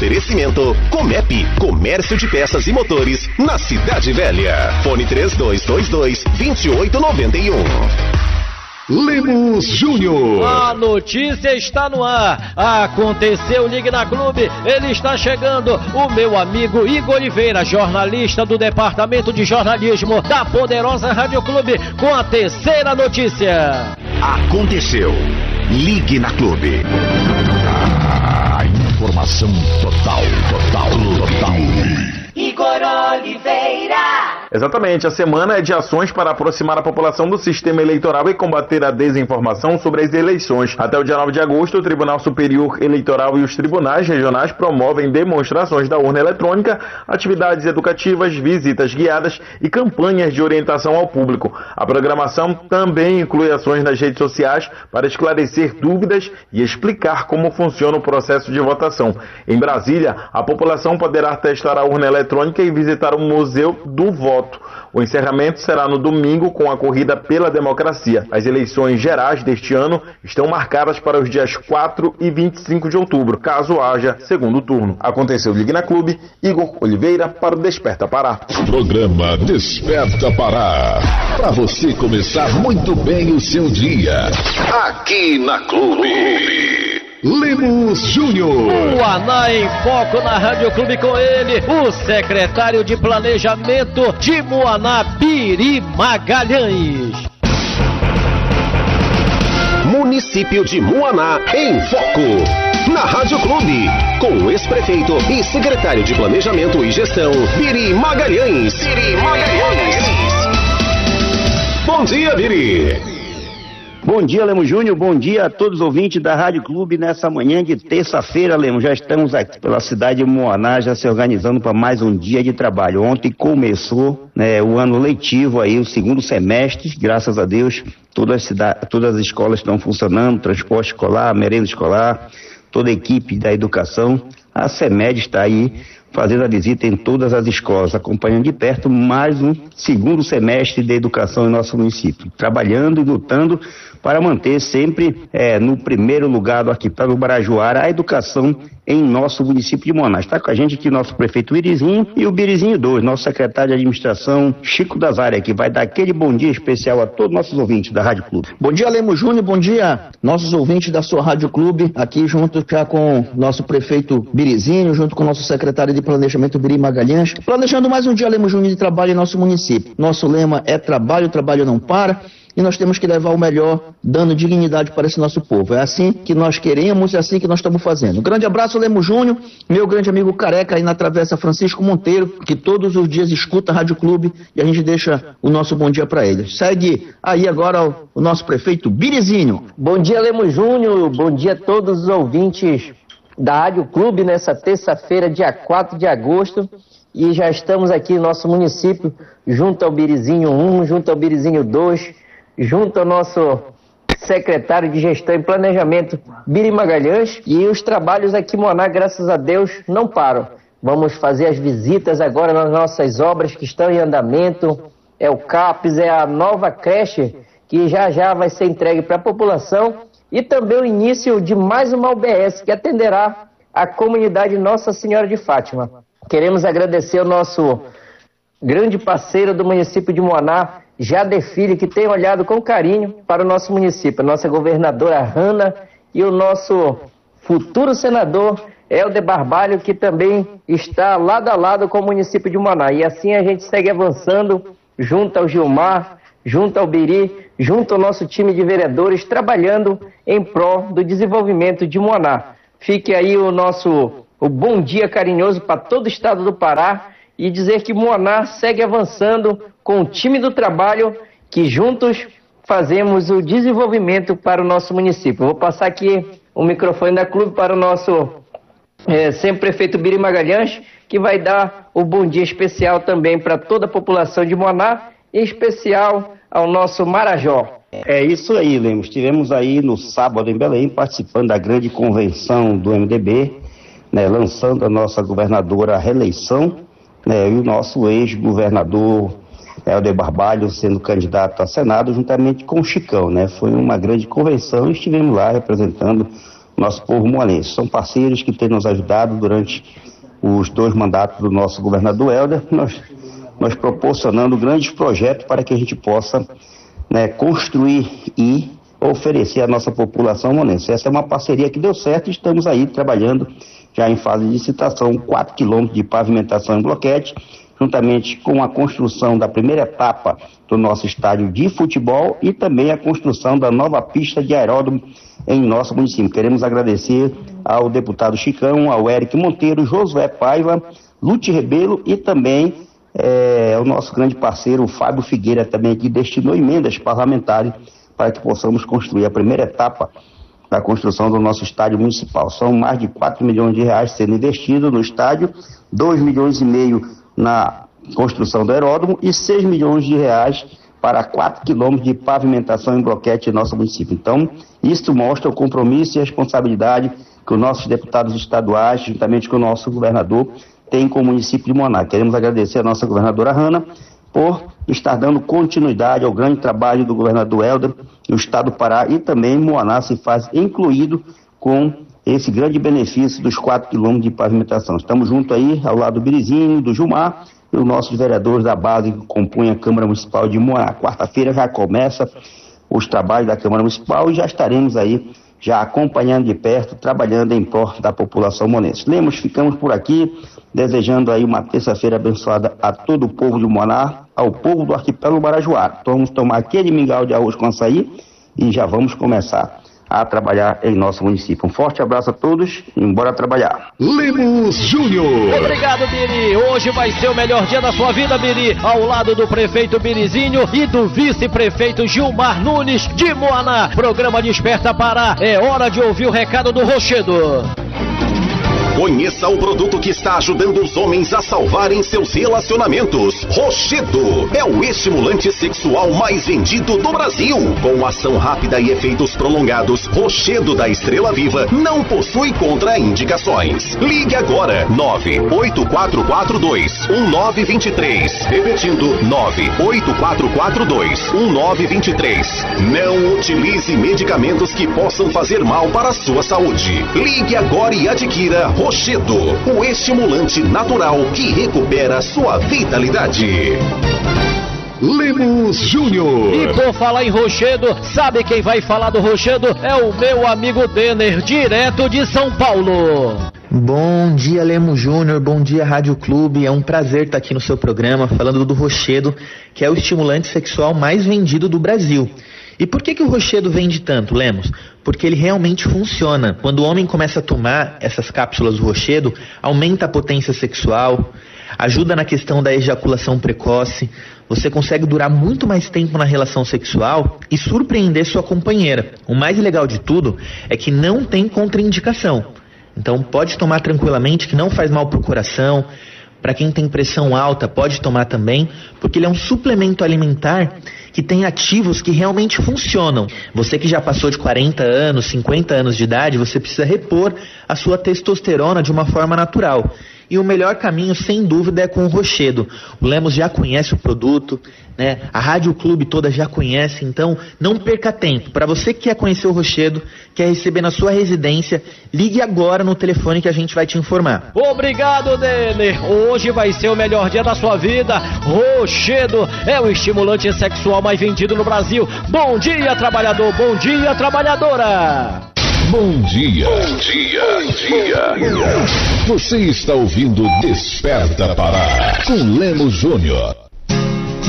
Oferecimento Comep, Comércio de Peças e Motores, na Cidade Velha. Fone 3222-2891. Lemos Júnior. A notícia está no ar. Aconteceu, ligue na Clube. Ele está chegando. O meu amigo Igor Oliveira, jornalista do Departamento de Jornalismo da poderosa Rádio Clube, com a terceira notícia. Aconteceu. Ligue na Clube. Informação total. Igor Oliveira. Exatamente, a semana é de ações para aproximar a população do sistema eleitoral e combater a desinformação sobre as eleições. Até o dia 9 de agosto, o Tribunal Superior Eleitoral e os tribunais regionais promovem demonstrações da urna eletrônica, atividades educativas, visitas guiadas e campanhas de orientação ao público. A programação também inclui ações nas redes sociais para esclarecer dúvidas e explicar como funciona o processo de votação. Em Brasília, a população poderá testar a urna eletrônica e visitar o Museu do Voto. O encerramento será no domingo com a Corrida pela Democracia. As eleições gerais deste ano estão marcadas para os dias 4 e 25 de outubro, caso haja segundo turno. Aconteceu Ligue na Clube, Igor Oliveira para o Desperta Pará. Programa Desperta Pará. Para você começar muito bem o seu dia. Aqui na Clube. Lemos Júnior. Muaná em Foco na Rádio Clube, com ele, o secretário de Planejamento de Muaná, Biri Magalhães. Município de Muaná em Foco. Na Rádio Clube, com o ex-prefeito e secretário de Planejamento e Gestão, Biri Magalhães. Bom dia, Biri. Bom dia, Lemos Júnior, bom dia a todos os ouvintes da Rádio Clube nessa manhã de terça-feira, Lemos. Já estamos aqui pela cidade de Muaná, já se organizando para mais um dia de trabalho. Ontem começou o ano letivo aí, o segundo semestre, graças a Deus, todas as escolas estão funcionando, transporte escolar, merenda escolar, toda a equipe da educação. A CEMED está aí fazendo a visita em todas as escolas, acompanhando de perto mais um segundo semestre de educação em nosso município, trabalhando e lutando para manter sempre no primeiro lugar do arquipélago Marajoara a educação em nosso município de Muaná. Está com a gente aqui nosso prefeito Birizinho e o Birizinho 2, nosso secretário de administração, Chico Dazária, que vai dar aquele bom dia especial a todos os nossos ouvintes da Rádio Clube. Bom dia, Lemos Júnior, bom dia nossos ouvintes da sua Rádio Clube, aqui junto já com nosso prefeito Birizinho, junto com nosso secretário de Planejamento, Biri Magalhães, planejando mais um dia, Lemos Júnior, de trabalho em nosso município. Nosso lema é trabalho, o trabalho não para. E nós temos que levar o melhor, dando dignidade para esse nosso povo. É assim que nós queremos, é assim que nós estamos fazendo. Um grande abraço, Lemos Júnior, meu grande amigo Careca aí na Travessa Francisco Monteiro, que todos os dias escuta a Rádio Clube e a gente deixa o nosso bom dia para ele. Segue aí agora o nosso prefeito Birizinho. Bom dia, Lemos Júnior, bom dia a todos os ouvintes da Rádio Clube nessa terça-feira, dia 4 de agosto. E já estamos aqui no nosso município, junto ao Birizinho 1, junto ao Birizinho 2, junto ao nosso secretário de Gestão e Planejamento, Biri Magalhães, e os trabalhos aqui em Muaná, graças a Deus, não param. Vamos fazer as visitas agora nas nossas obras que estão em andamento, é o CAPES, é a nova creche, que já vai ser entregue para a população, e também o início de mais uma UBS, que atenderá a comunidade Nossa Senhora de Fátima. Queremos agradecer ao nosso grande parceiro do município de Muaná, Jader Filho, que tem olhado com carinho para o nosso município, a nossa governadora Hanna e o nosso futuro senador Helder Barbalho, que também está lado a lado com o município de Muaná. E assim a gente segue avançando junto ao Gilmar, junto ao Biri, junto ao nosso time de vereadores, trabalhando em prol do desenvolvimento de Muaná. Fique aí o bom dia carinhoso para todo o estado do Pará e dizer que Muaná segue avançando com o time do trabalho, que juntos fazemos o desenvolvimento para o nosso município. Vou passar aqui o microfone da Clube para o nosso sempre prefeito Biri Magalhães, que vai dar o bom dia especial também para toda a população de Muaná, em especial ao nosso Marajó. É isso aí, Lemos. Estivemos aí no sábado em Belém, participando da grande convenção do MDB, lançando a nossa governadora à reeleição, e o nosso ex-governador Helder Barbalho sendo candidato a Senado juntamente com o Chicão, Foi uma grande convenção e estivemos lá representando nosso povo moanense. São parceiros que têm nos ajudado durante os 2 mandatos do nosso governador Helder, nós proporcionando grandes projetos para que a gente possa, né, construir e oferecer à nossa população moanense. Essa é uma parceria que deu certo e estamos aí trabalhando já em fase de licitação, 4 quilômetros de pavimentação em bloquete, juntamente com a construção da primeira etapa do nosso estádio de futebol e também a construção da nova pista de aeródromo em nosso município. Queremos agradecer ao deputado Chicão, ao Eric Monteiro, Josué Paiva, Lute Rebelo e também o nosso grande parceiro, o Fábio Figueira, também que destinou emendas parlamentares para que possamos construir a primeira etapa da construção do nosso estádio municipal. São mais de 4 milhões de reais sendo investidos no estádio, 2 milhões e meio na construção do aeródromo e 6 milhões de reais para 4 quilômetros de pavimentação em bloquete em nosso município. Então, isso mostra o compromisso e a responsabilidade que os nossos deputados estaduais, juntamente com o nosso governador, têm com o município de Moaná. Queremos agradecer a nossa governadora Hanna por estar dando continuidade ao grande trabalho do governador Helder no estado do Pará, e também Moaná se faz incluído com esse grande benefício dos 4 quilômetros de pavimentação. Estamos juntos aí, ao lado do Birizinho, do Gilmar, e os nossos vereadores da base que compõem a Câmara Municipal de Moaná. Quarta-feira já começa os trabalhos da Câmara Municipal e já estaremos aí, já acompanhando de perto, trabalhando em prol da população moanense. Lemos, ficamos por aqui, desejando aí uma terça-feira abençoada a todo o povo de Moaná, ao povo do arquipélago Marajoara. Então vamos tomar aquele mingau de arroz com açaí e já vamos começar a trabalhar em nosso município. Um forte abraço a todos e embora trabalhar. Lemos Júnior. Obrigado, Biri. Hoje vai ser o melhor dia da sua vida, Biri, ao lado do prefeito Birizinho e do vice-prefeito Gilmar Nunes de Moaná. Programa Desperta Pará. É hora de ouvir o recado do Rochedo. Conheça o produto que está ajudando os homens a salvarem seus relacionamentos. Rochedo é o estimulante sexual mais vendido do Brasil. Com ação rápida e efeitos prolongados, Rochedo da Estrela Viva não possui contraindicações. Ligue agora, 98442-1923. Repetindo, 98442-1923. Não utilize medicamentos que possam fazer mal para a sua saúde. Ligue agora e adquira Rochedo, o estimulante natural que recupera sua vitalidade. Lemos Júnior. E por falar em Rochedo, sabe quem vai falar do Rochedo? É o meu amigo Denner, direto de São Paulo. Bom dia, Lemos Júnior, bom dia, Rádio Clube. É um prazer estar aqui no seu programa falando do Rochedo, que é o estimulante sexual mais vendido do Brasil. E por que o Rochedo vende tanto, Lemos? Porque ele realmente funciona. Quando o homem começa a tomar essas cápsulas do Rochedo, aumenta a potência sexual, ajuda na questão da ejaculação precoce, você consegue durar muito mais tempo na relação sexual e surpreender sua companheira. O mais legal de tudo é que não tem contraindicação. Então pode tomar tranquilamente, que não faz mal pro coração. Para quem tem pressão alta, pode tomar também, porque ele é um suplemento alimentar que tem ativos que realmente funcionam. Você que já passou de 40 anos, 50 anos de idade, você precisa repor a sua testosterona de uma forma natural. E o melhor caminho, sem dúvida, é com o Rochedo. O Lemos já conhece o produto, né? A Rádio Clube toda já conhece, então não perca tempo. Para você que quer conhecer o Rochedo, quer receber na sua residência, ligue agora no telefone que a gente vai te informar. Obrigado, Denner. Hoje vai ser o melhor dia da sua vida. Rochedo é o estimulante sexual mais vendido no Brasil. Bom dia, trabalhador. Bom dia, trabalhadora. Bom dia. Bom dia. Bom dia. Você está ouvindo Desperta Pará com Lemos Júnior.